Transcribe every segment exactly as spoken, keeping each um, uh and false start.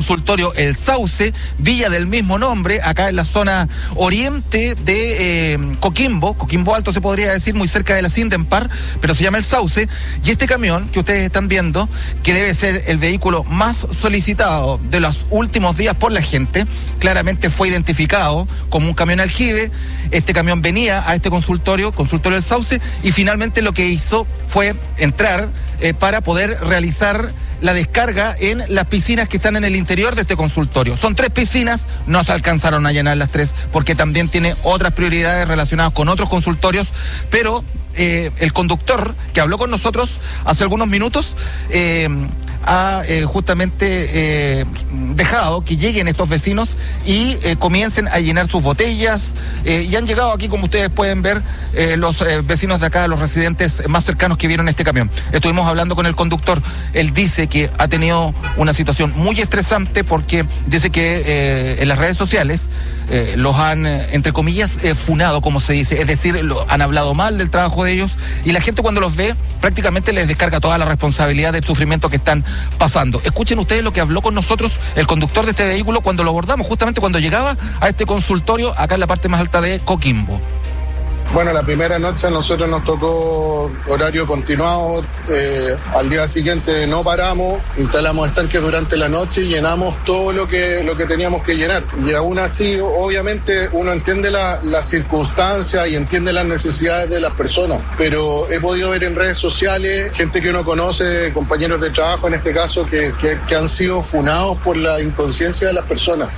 consultorio El Sauce, villa del mismo nombre, acá en la zona oriente de eh, Coquimbo, Coquimbo Alto se podría decir, muy cerca de la Sindempar, pero se llama El Sauce, y este camión que ustedes están viendo, que debe ser el vehículo más solicitado de los últimos días por la gente, claramente fue identificado como un camión aljibe. Este camión venía a este consultorio, consultorio El Sauce, y finalmente lo que hizo fue entrar eh, para poder realizar la descarga en las piscinas que están en el interior de este consultorio. Son tres piscinas, no se alcanzaron a llenar las tres, porque también tiene otras prioridades relacionadas con otros consultorios, pero eh, el conductor que habló con nosotros hace algunos minutos eh, ha eh, justamente eh, dejado que lleguen estos vecinos y eh, comiencen a llenar sus botellas, eh, y han llegado aquí, como ustedes pueden ver, eh, los eh, vecinos de acá, los residentes más cercanos que vieron este camión. Estuvimos hablando con el conductor, él dice que ha tenido una situación muy estresante porque dice que eh, en las redes sociales eh, los han, eh, entre comillas, eh, funado, como se dice, es decir, lo, han hablado mal del trabajo de ellos, y la gente cuando los ve prácticamente les descarga toda la responsabilidad del sufrimiento que están pasando. Escuchen ustedes lo que habló con nosotros el conductor de este vehículo cuando lo abordamos, justamente cuando llegaba a este consultorio acá en la parte más alta de Coquimbo. Bueno, la primera noche a nosotros nos tocó horario continuado, eh, al día siguiente no paramos, instalamos estanques durante la noche y llenamos todo lo que, lo que teníamos que llenar. Y aún así, obviamente, uno entiende la, las circunstancias y entiende las necesidades de las personas, pero he podido ver en redes sociales gente que uno conoce, compañeros de trabajo en este caso, que, que, que han sido funados por la inconsciencia de las personas.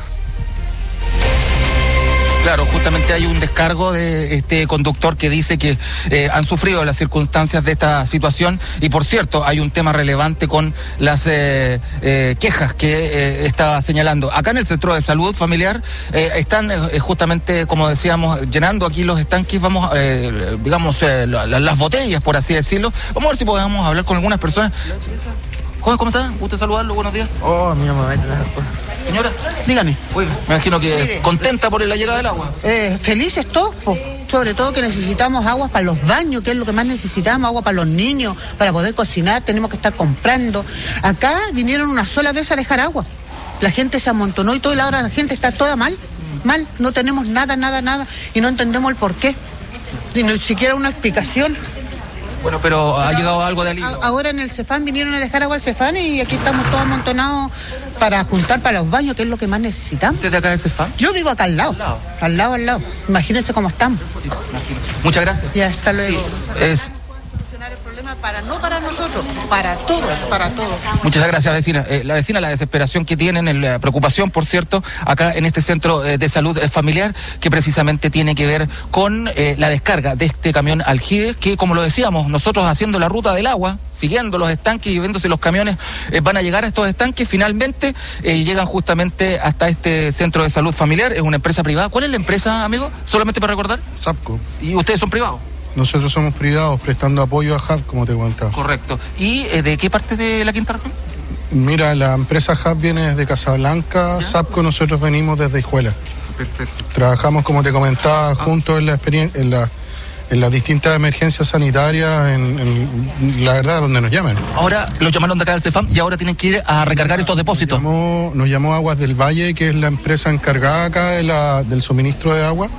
Claro, justamente hay un descargo de este conductor que dice que eh, han sufrido las circunstancias de esta situación, y por cierto, hay un tema relevante con las eh, eh, quejas que eh, estaba señalando. Acá en el Centro de Salud Familiar eh, están eh, justamente, como decíamos, llenando aquí los estanques, vamos, eh, digamos, eh, la, la, las botellas, por así decirlo. Vamos a ver si podemos hablar con algunas personas. Joven, ¿cómo está? ¿Gusto saludarlo? Buenos días. Oh, mi mamá. Señora, dígame. Oiga, me imagino que Mire, contenta por la llegada del agua. Eh, felices todos, po. Sobre todo que necesitamos agua para los baños, que es lo que más necesitamos, agua para los niños, para poder cocinar, tenemos que estar comprando. Acá vinieron una sola vez a dejar agua. La gente se amontonó y todo, y ahora la gente está toda mal, mal. No tenemos nada, nada, nada, y no entendemos el por qué. Ni ni siquiera una explicación. Bueno, pero ha llegado algo de alivio. Ahora en el Cefán vinieron a dejar agua al Cefán y aquí estamos todos amontonados para juntar para los baños, que es lo que más necesitamos. ¿Usted de acá de Cefán? Yo vivo acá al lado, al lado, al lado, al lado. Imagínense cómo estamos. Muchas gracias. Ya, hasta luego. Sí, es... El problema para no para nosotros, para todos, para todos. Muchas gracias, vecina. Eh, la vecina, la desesperación que tienen, la preocupación, por cierto, acá en este centro eh, de salud eh, familiar, que precisamente tiene que ver con eh, la descarga de este camión aljibe, que, como lo decíamos, nosotros haciendo la ruta del agua, siguiendo los estanques y viendo si los camiones eh, van a llegar a estos estanques, finalmente eh, llegan justamente hasta este centro de salud familiar. Es una empresa privada. ¿Cuál es la empresa, amigo? Solamente para recordar. SAPCO. ¿Y ustedes son privados? Nosotros somos privados prestando apoyo a Hub, como te comentaba. Correcto. ¿Y eh, de qué parte de la quinta región? Mira, la empresa Hub viene desde Casablanca, ¿ya? SAPCO nosotros venimos desde Hijuela. Perfecto. Trabajamos, como te comentaba, ah. juntos en la experiencia, en la en las distintas emergencias sanitarias, en, en la verdad, donde nos llamen. Ahora los llamaron de acá del Cefam y ahora tienen que ir a recargar estos depósitos. Nos llamó, nos llamó Aguas del Valle, que es la empresa encargada acá de la, del suministro de agua.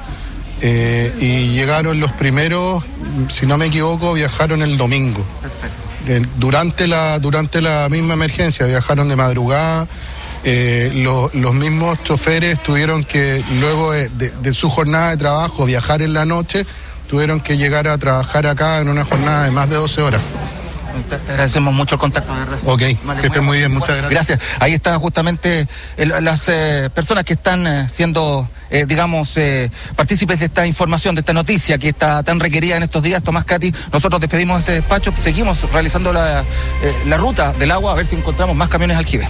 Eh, y llegaron los primeros, si no me equivoco, viajaron el domingo. Perfecto. Eh, durante la, durante la misma emergencia, viajaron de madrugada. Eh, lo, los mismos choferes tuvieron que, luego de, de, de su jornada de trabajo, viajar en la noche, tuvieron que llegar a trabajar acá en una jornada de más de doce horas. Te agradecemos mucho el contacto, de verdad. Ok, vale, que estén muy bien, muchas gracias. Gracias. Ahí están justamente el, las eh, personas que están eh, siendo, eh, digamos, eh, partícipes de esta información, de esta noticia que está tan requerida en estos días. Tomás, Katy, nosotros despedimos este despacho, seguimos realizando la, eh, la ruta del agua, a ver si encontramos más camiones aljibe.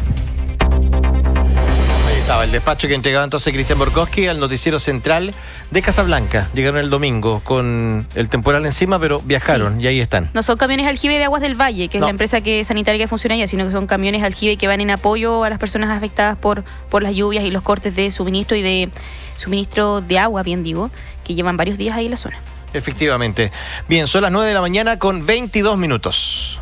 Estaba el despacho que entregaba entonces Cristian Borkowski al noticiero central de Casablanca. Llegaron el domingo con el temporal encima, pero viajaron, sí. Y ahí están. No son camiones aljibe de Aguas del Valle, que es no. la empresa que, sanitaria que funciona allá, sino que son camiones aljibe que van en apoyo a las personas afectadas por, por las lluvias y los cortes de suministro y de suministro de agua, bien digo, que llevan varios días ahí en la zona. Efectivamente. Bien, son las nueve de la mañana con veintidós minutos.